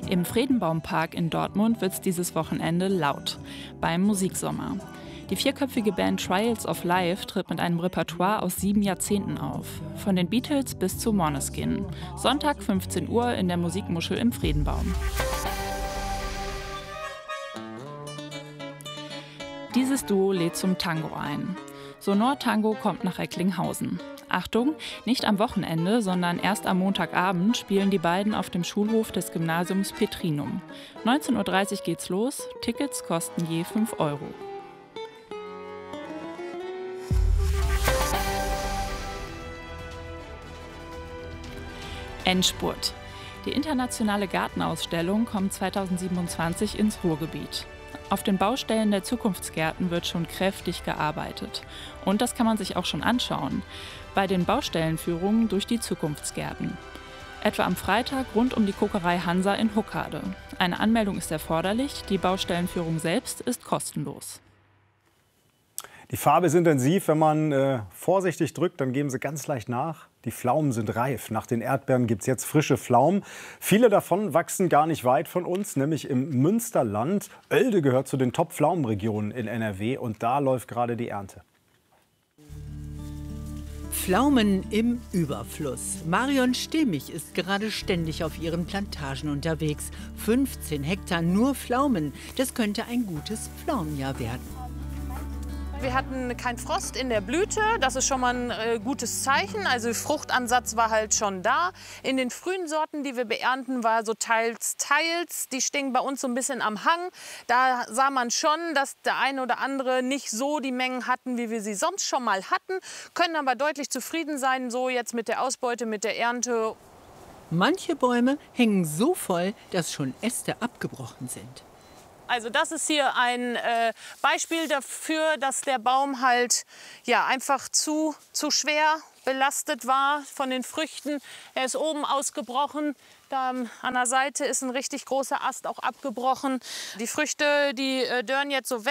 Im Friedenbaumpark in Dortmund wird es dieses Wochenende laut. Beim Musiksommer. Die vierköpfige Band Trials of Life tritt mit einem Repertoire aus 7 Jahrzehnten auf. Von den Beatles bis zu Måneskin. Sonntag 15 Uhr in der Musikmuschel im Friedenbaum. Dieses Duo lädt zum Tango ein. Sonor Tango kommt nach Recklinghausen. Achtung, nicht am Wochenende, sondern erst am Montagabend spielen die beiden auf dem Schulhof des Gymnasiums Petrinum. 19:30 Uhr geht's los, Tickets kosten je 5 Euro. Endspurt. Die internationale Gartenausstellung kommt 2027 ins Ruhrgebiet. Auf den Baustellen der Zukunftsgärten wird schon kräftig gearbeitet. Und das kann man sich auch schon anschauen. Bei den Baustellenführungen durch die Zukunftsgärten. Etwa am Freitag rund um die Kokerei Hansa in Huckade. Eine Anmeldung ist erforderlich, die Baustellenführung selbst ist kostenlos. Die Farbe ist intensiv, wenn man vorsichtig drückt, dann geben sie ganz leicht nach. Die Pflaumen sind reif. Nach den Erdbeeren gibt es jetzt frische Pflaumen. Viele davon wachsen gar nicht weit von uns, nämlich im Münsterland. Oelde gehört zu den Top-Pflaumenregionen in NRW und da läuft gerade die Ernte. Pflaumen im Überfluss. Marion Stehmich ist gerade ständig auf ihren Plantagen unterwegs. 15 Hektar nur Pflaumen. Das könnte ein gutes Pflaumenjahr werden. Wir hatten keinen Frost in der Blüte, das ist schon mal ein gutes Zeichen. Also Fruchtansatz war halt schon da. In den frühen Sorten, die wir beernten, war so teils. Die stehen bei uns so ein bisschen am Hang. Da sah man schon, dass der eine oder andere nicht so die Mengen hatten, wie wir sie sonst schon mal hatten. Können aber deutlich zufrieden sein, so jetzt mit der Ausbeute, mit der Ernte. Manche Bäume hängen so voll, dass schon Äste abgebrochen sind. Also das ist hier ein Beispiel dafür, dass der Baum halt ja, einfach zu schwer belastet war von den Früchten. Er ist oben ausgebrochen, da an der Seite ist ein richtig großer Ast auch abgebrochen. Die Früchte, die dörren jetzt so weg.